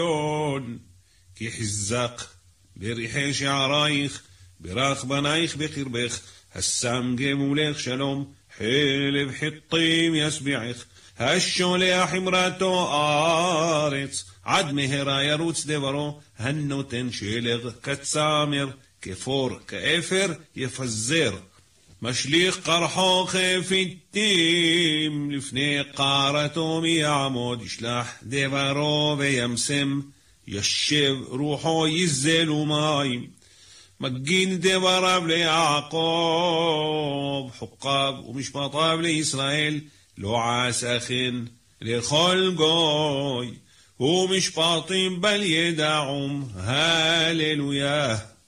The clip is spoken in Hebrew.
כי חזק בריחי שערייך, ברך בנייך בקרבך, השם גמולך שלום, חלב חיטים ישביעך, השולח אמרתו ארץ, עד מהרה ירוץ דברו, הנותן שלג כצמר, כפור כאפר יפזר. משליך קרחו חפיתים, לפני קרתו מיעמוד, ישלח דברו וימסם, ישב רוחו יזל ומים. מגין דבריו ליעקב, חוקיו ומשפטיו לישראל, לא עשה כן לכל גוי, ומשפטים בל ידעום, הללויה.